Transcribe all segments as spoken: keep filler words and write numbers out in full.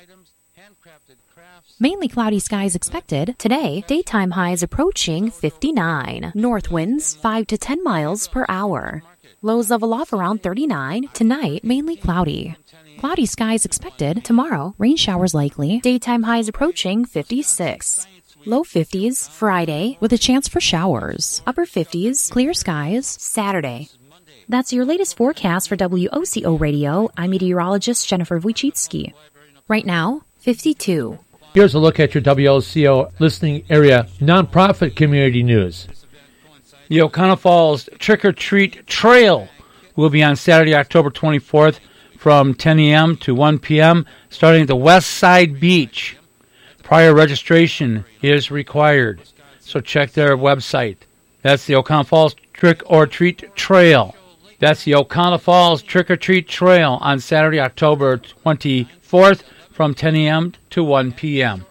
Mainly cloudy skies expected. Today, daytime highs approaching fifty-nine. North winds five to ten miles per hour. Lows level off around thirty-nine. Tonight, mainly cloudy. Cloudy skies expected. Tomorrow, rain showers likely. Daytime highs approaching fifty-six. Low fifties Friday with a chance for showers. Upper fifties, clear skies Saturday. That's your latest forecast for W O C O Radio. I'm meteorologist Jennifer Wojcicki. Right now, fifty-two. Here's a look at your W O C O listening area nonprofit community news. The O'Connell Falls Trick or Treat Trail will be on Saturday, October twenty-fourth from ten a.m. to one p.m. starting at the West Side Beach. Prior registration is required, so check their website. That's the O'Connell Falls Trick or Treat Trail. That's the O'Connell Falls Trick or Treat Trail on Saturday, October twenty-fourth from ten a.m. to one p.m.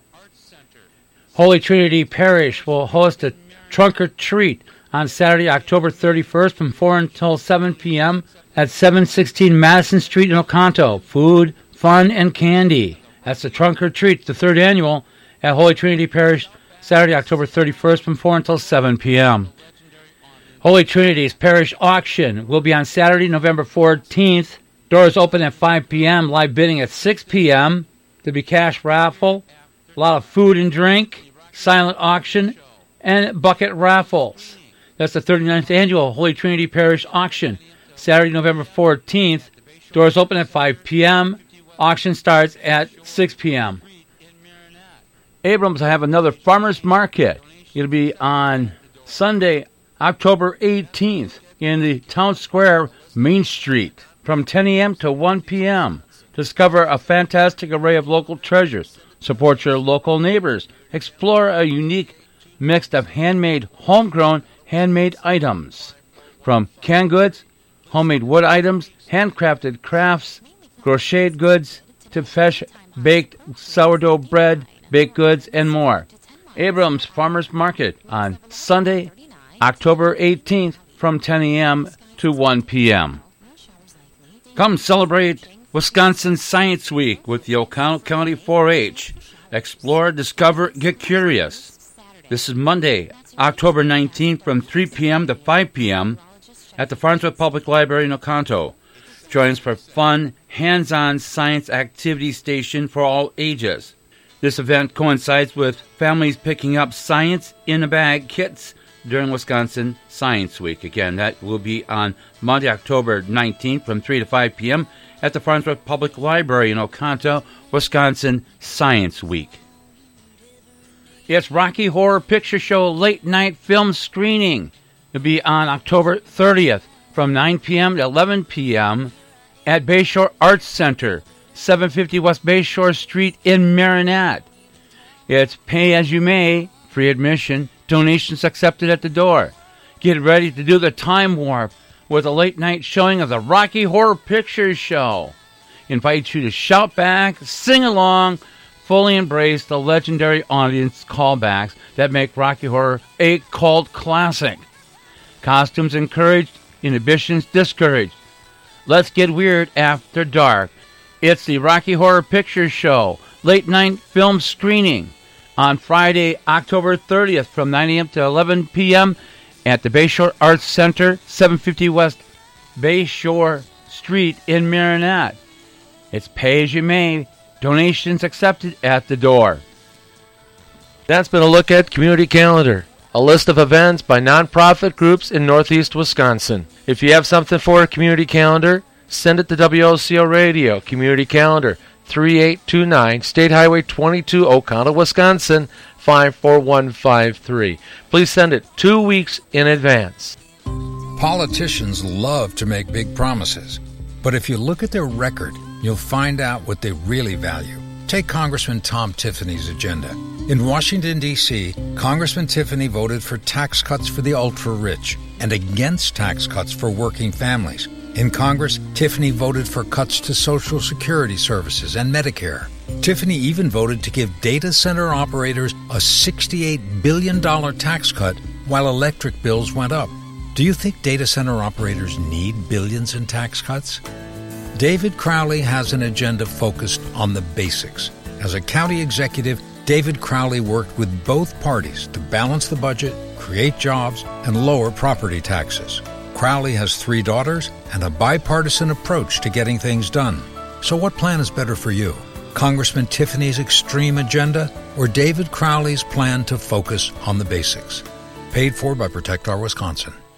Holy Trinity Parish will host a trunk or treat on Saturday, October thirty-first from four until seven p.m. at seven sixteen Madison Street in Oconto. Food, fun, and candy. That's the trunk or treat, the third annual at Holy Trinity Parish, Saturday, October thirty-first from four until seven p.m. Holy Trinity's Parish Auction will be on Saturday, November fourteenth. Doors open at five p.m., live bidding at six p.m. There'll be cash raffle, a lot of food and drink, silent auction, and bucket raffles. That's the thirty-ninth annual Holy Trinity Parish Auction, Saturday, November fourteenth. Doors open at five p.m. Auction starts at six p.m. Abrams will have another farmers market. It'll be on Sunday, October eighteenth in the Town Square, Main Street, from ten a.m. to one p.m. Discover a fantastic array of local treasures. Support your local neighbors. Explore a unique mix of handmade, homegrown, handmade items. From canned goods, homemade wood items, handcrafted crafts, crocheted goods, to fresh baked sourdough bread, baked goods, and more. Abrams Farmers Market on Sunday, October eighteenth from ten a.m. to one p.m. Come celebrate Wisconsin Science Week with the O'Connell County four H. Explore, discover, get curious. This is Monday, October nineteenth from three p.m. to five p.m. at the Farnsworth Public Library in Oconto. Join us for fun, hands-on science activity station for all ages. This event coincides with families picking up science-in-a-bag kits during Wisconsin Science Week. Again, that will be on Monday, October nineteenth from three to five p.m. at the Farnsworth Public Library in Oconto, Wisconsin Science Week. It's Rocky Horror Picture Show Late Night Film Screening. It'll be on October thirtieth from nine p.m. to eleven p.m. at Bayshore Arts Center, seven fifty West Bayshore Street in Marinette. It's pay as you may, free admission, donations accepted at the door. Get ready to do the time warp with a late night showing of the Rocky Horror Picture Show. Invite you to shout back, sing along, fully embrace the legendary audience callbacks that make Rocky Horror a cult classic. Costumes encouraged, inhibitions discouraged. Let's get weird after dark. It's the Rocky Horror Picture Show late night film screening on Friday, October thirtieth from nine a.m. to eleven p.m. at the Bayshore Arts Center, seven fifty West Bayshore Street in Marinette. It's pay as you may, donations accepted at the door. That's been a look at Community Calendar, a list of events by nonprofit groups in Northeast Wisconsin. If you have something for a Community Calendar, send it to W O C O Radio, Community Calendar, three eight two nine, State Highway twenty-two, Oconto, Wisconsin, five four one five three. Please send it two weeks in advance. Politicians love to make big promises, but if you look at their record, you'll find out what they really value. Take Congressman Tom Tiffany's agenda. In Washington, D C, Congressman Tiffany voted for tax cuts for the ultra-rich and against tax cuts for working families. In Congress, Tiffany voted for cuts to Social Security services and Medicare. Tiffany even voted to give data center operators a sixty-eight billion dollars tax cut while electric bills went up. Do you think data center operators need billions in tax cuts? David Crowley has an agenda focused on the basics. As a county executive, David Crowley worked with both parties to balance the budget, create jobs, and lower property taxes. Crowley has three daughters and a bipartisan approach to getting things done. So what plan is better for you? Congressman Tiffany's extreme agenda or David Crowley's plan to focus on the basics? Paid for by Protect Our Wisconsin.